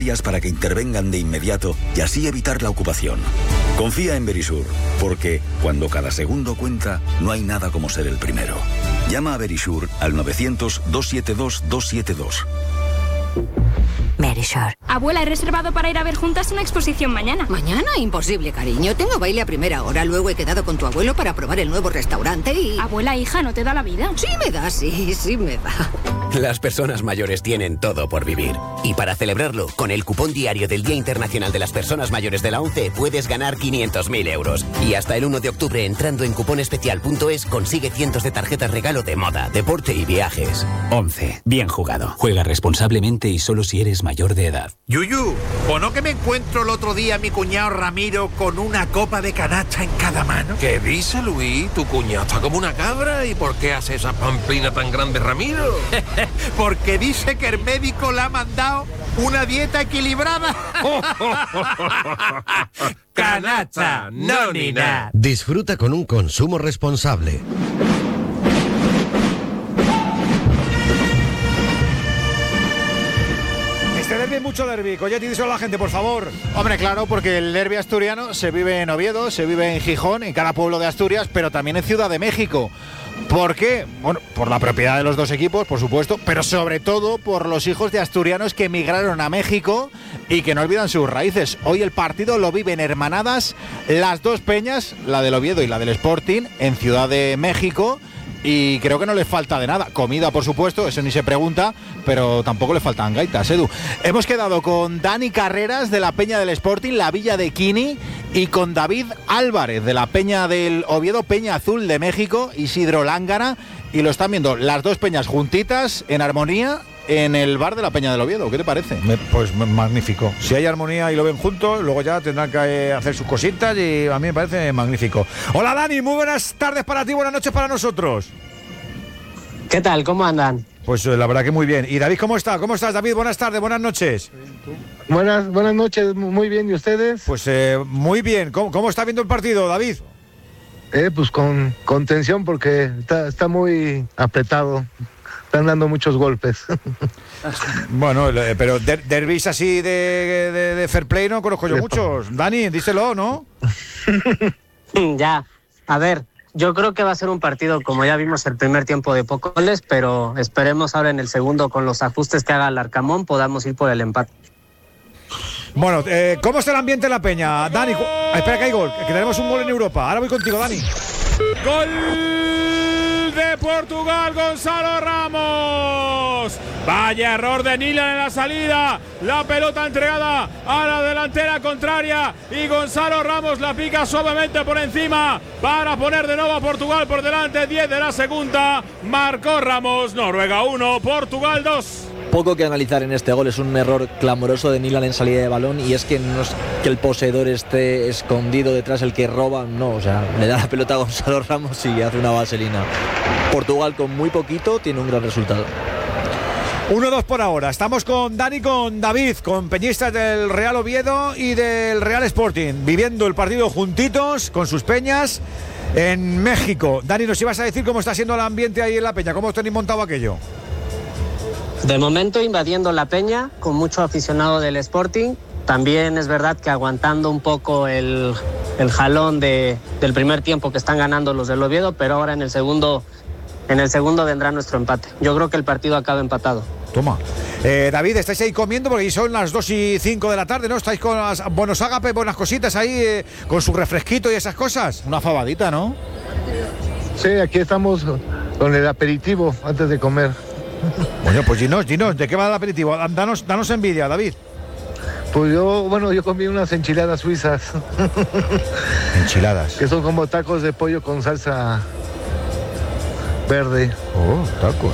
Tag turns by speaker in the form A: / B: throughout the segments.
A: para que intervengan de inmediato y así evitar la ocupación. Confía en Verisur, porque cuando cada segundo cuenta, no hay nada como ser el primero. Llama a Verisur al 900-272-272.
B: Verisur.
C: Abuela, he reservado para ir a ver juntas una exposición mañana.
B: ¿Mañana? Imposible, cariño. Tengo baile a primera hora. Luego he quedado con tu abuelo para probar el nuevo restaurante y...
C: Abuela, hija, ¿no te da la vida?
B: Sí me da, sí me da.
D: Las personas mayores tienen todo por vivir. Y para celebrarlo, con el cupón diario del Día Internacional de las Personas Mayores de la ONCE, puedes ganar 500.000 euros. Y hasta el 1 de octubre, entrando en cuponespecial.es, consigue cientos de tarjetas regalo de moda, deporte y viajes. ONCE. Bien jugado. Juega responsablemente y solo si eres mayor de edad.
E: Yuyu, ¿o no que me encuentro el otro día a mi cuñado Ramiro con una copa de canacha en cada mano?
F: ¿Qué dice, Luis? Tu cuñado está como una cabra. ¿Y por qué hace esa pamplina tan grande, Ramiro?
E: Porque dice que el médico le ha mandado una dieta equilibrada. Canacha, no ni nada.
G: Disfruta con un consumo responsable.
H: Mucho derbi. Colletti, díselo a la gente, por favor.
I: Hombre, claro, porque el derbi asturiano se vive en Oviedo, se vive en Gijón, en cada pueblo de Asturias, pero también en Ciudad de México. ¿Por qué? Bueno, por la propiedad de los dos equipos, por supuesto, pero sobre todo por los hijos de asturianos que emigraron a México y que no olvidan sus raíces. Hoy el partido lo viven hermanadas las dos peñas, la del Oviedo y la del Sporting, en Ciudad de México. Y creo que no les falta de nada. Comida, por supuesto, eso ni se pregunta, pero tampoco le faltan gaitas, Edu. Hemos quedado con Dani Carreras de la Peña del Sporting, la Villa de Quini, y con David Álvarez de la Peña del Oviedo, Peña Azul de México, Isidro Lángara, y lo están viendo las dos peñas juntitas, en armonía, en el bar de la Peña del Oviedo. ¿Qué te parece?
H: Pues magnífico. Si hay armonía y lo ven juntos, luego ya tendrán que hacer sus cositas y a mí me parece magnífico. Hola Dani, muy buenas tardes para ti, buenas noches para nosotros.
J: ¿Qué tal? ¿Cómo andan?
H: Pues la verdad que muy bien. ¿Y David cómo está? ¿Cómo estás, David? Buenas tardes, buenas noches.
K: Buenas noches, muy bien. ¿Y ustedes?
H: Pues muy bien. ¿Cómo está viendo el partido, David?
K: Pues con tensión porque está muy apretado. Están dando muchos golpes.
H: Bueno, pero derbis así de fair play no conozco yo muchos. Dani, díselo, ¿no?
J: Ya, a ver, yo creo que va a ser un partido, como ya vimos el primer tiempo, de pocos goles, pero esperemos ahora en el segundo, con los ajustes que haga el Arcamón, podamos ir por el empate.
H: Bueno, ¿cómo está el ambiente en la Peña? Dani, espera que hay gol, que tenemos un gol en Europa. Ahora voy contigo, Dani.
L: ¡Gol de Portugal, Gonzalo Ramos! Vaya error de Nilan en la salida, la pelota entregada a la delantera contraria y Gonzalo Ramos la pica suavemente por encima para poner de nuevo a Portugal por delante. 10 de la segunda, marcó Ramos. Noruega 1, Portugal 2.
M: Poco que analizar en este gol, es un error clamoroso de Nilan en salida de balón, y es que no es que el poseedor esté escondido detrás, el que roba, no, o sea, le da la pelota a Gonzalo Ramos y hace una vaselina. Portugal con muy poquito tiene un gran resultado.
H: 1-2 por ahora. Estamos con Dani, con David, con peñistas del Real Oviedo y del Real Sporting, viviendo el partido juntitos con sus peñas en México. Dani, nos ibas a decir cómo está siendo el ambiente ahí en la peña, cómo tenéis montado aquello.
J: De momento invadiendo la Peña, con mucho aficionado del Sporting. También es verdad que aguantando un poco el jalón del primer tiempo que están ganando los del Oviedo, pero ahora en el segundo vendrá nuestro empate. Yo creo que el partido acaba empatado.
H: Toma. David, estáis ahí comiendo porque son las 2:05 de la tarde, ¿no? Estáis con las buenos ágapes, buenas cositas ahí, con su refresquito y esas cosas. Una fabadita, ¿no?
K: Sí, aquí estamos con el aperitivo antes de comer.
H: Bueno, pues dinos, ¿de qué va el aperitivo? Danos envidia, David.
K: Pues yo comí unas enchiladas suizas.
H: ¿Enchiladas?
K: Que son como tacos de pollo con salsa verde.
H: Oh, tacos.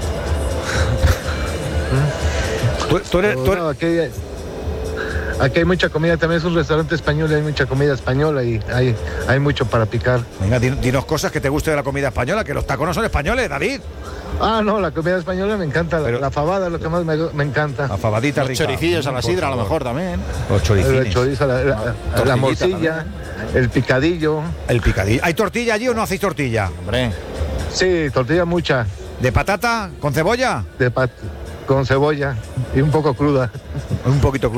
K: Aquí hay mucha comida, también es un restaurante español y hay mucha comida española y hay mucho para picar.
H: Venga, dinos cosas que te guste de la comida española, que los tacos no son españoles, David.
K: No, la comida española me encanta, la fabada es lo que más me encanta.
H: La fabadita rica.
I: Los choricillos a la sidra, a lo mejor también.
H: Los choricines.
K: El chorizo, la morcilla, también. El picadillo.
H: ¿Hay tortilla allí o no hacéis tortilla?
I: Hombre.
K: Sí, tortilla mucha.
H: ¿De patata con cebolla?
K: Con cebolla y un poco cruda.
H: Un poquito cruda.